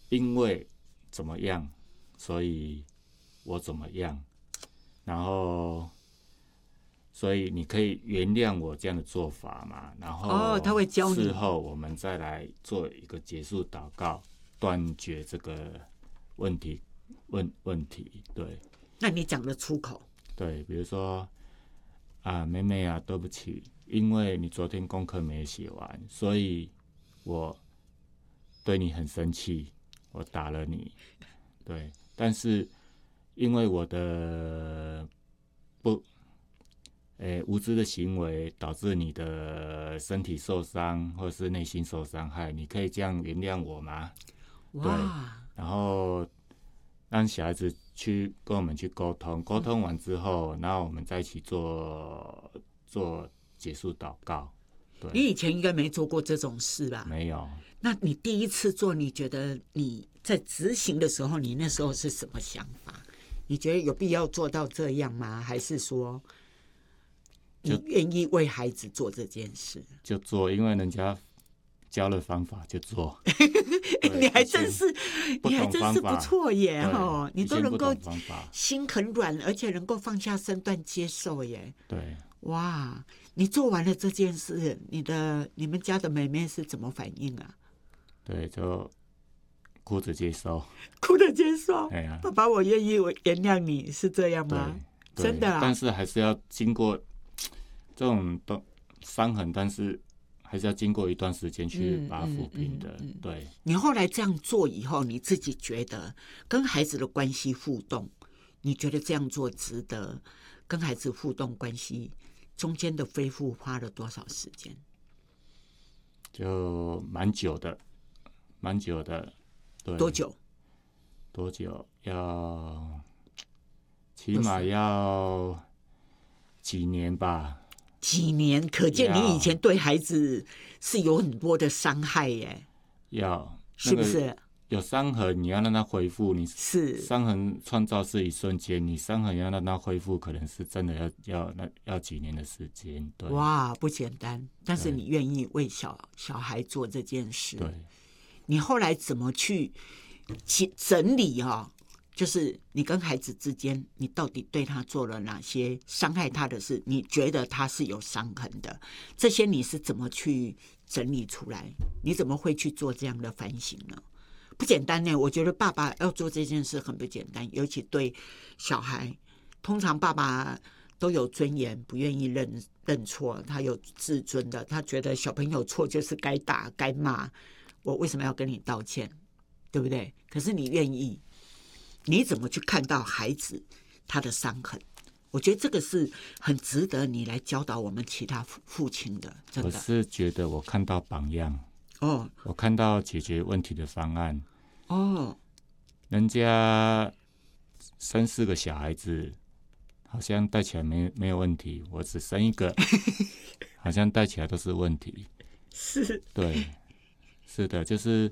因为怎么样，所以我怎么样，然后所以你可以原谅我这样的做法嘛？然后他会教你， 事后我们再来做一个结束祷告，断绝这个问题。对。 那你讲得出口？ 对，比如说妹妹啊，对不起，因为你昨天功课没写完，所以我对你很生气，我打了你。对，但是因为我的无知的行为导致你的身体受伤或是内心受伤害，你可以这样原谅我吗？对，然后让小孩子去跟我们去沟通，沟通完之后，然后我们再一起做结束祷告。对， 你以前应该没做过这种事吧？ 没有。 那你第一次做，你觉得你在执行的时候，你那时候是什么想法？你觉得有必要做到这样吗？还是说你愿意为孩子做这件事？ 就做，因为人家教了方法就做。 你还真是不错耶！你都能够心很软，而且能够放下身段接受耶。 对， 哇！你做完了这件事，你们家的妹妹是怎么反应啊？ 对，就哭着接受。 哭着接受。 对啊， 爸爸，我愿意原谅你，是这样吗？真的啊。 但是还是要经过这种伤痕，但是还是要经过一段时间去把它抚平的。对。 你后来这样做以后，你自己觉得跟孩子的关系互动，你觉得这样做值得？跟孩子互动关系中间的恢复花了多少时间？ 就蛮久的。对。 多久？ 起码要几年吧。 几年，可见你以前对孩子是有很多的伤害耶。是不是？ 有伤痕，你要让它恢复，你是伤痕创造是一瞬间，你伤痕要让它恢复，可能是真的要几年的时间。对， 哇，不简单。但是你愿意为小孩做这件事。 对。 你后来怎么去整理就是你跟孩子之间，你到底对他做了哪些伤害他的事？你觉得他是有伤痕的，这些你是怎么去整理出来？你怎么会去做这样的反省呢？不简单呢。我觉得爸爸要做这件事很不简单，尤其对小孩。通常爸爸都有尊严，不愿意认错，他有自尊的，他觉得小朋友错就是该打该骂，我为什么要跟你道歉？对不对？可是你愿意，你怎么去看到孩子他的伤痕？我觉得这个是很值得你来教导我们其他父亲的。真的， 我是觉得我看到榜样。我看到解决问题的方案。人家生4个小孩子，好像带起来没有问题，我只生1个，好像带起来都是问题。 是， 对，是的，就是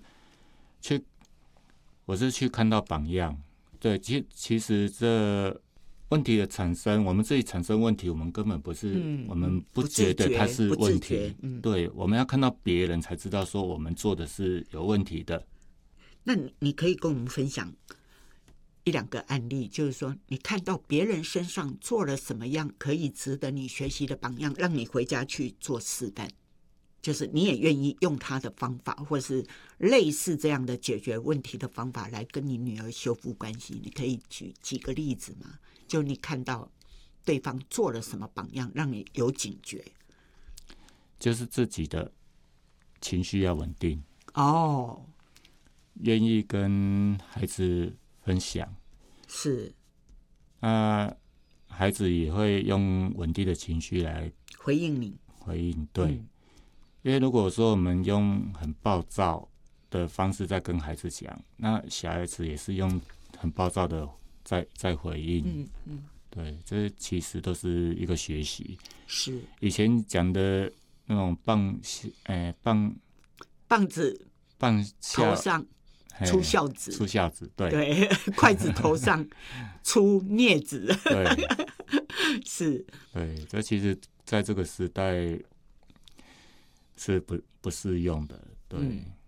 我是去看到榜样。对，其实这问题的产生，我们自己产生问题，我们根本不是，我们不觉得它是问题。对，我们要看到别人才知道说我们做的是有问题的。 那你可以跟我们分享1、2个案例，就是说你看到别人身上做了什么样可以值得你学习的榜样，让你回家去做示范，就是你也愿意用他的方法，或是类似这样的解决问题的方法来跟你女儿修复关系。你可以举几个例子吗？就你看到对方做了什么榜样让你有警觉？ 就是自己的情绪要稳定。愿意跟孩子分享。 是。 孩子也会用稳定的情绪来回应你。 对。因为如果说我们用很暴躁的方式在跟孩子讲，那小孩子也是用很暴躁的在回应。对，这其实都是一个学习。 是。以前讲的那种棒子下头上出孝子， 对， 筷子头上出镊子， 对， 是， 对，这其实在这个时代是不适用的。对。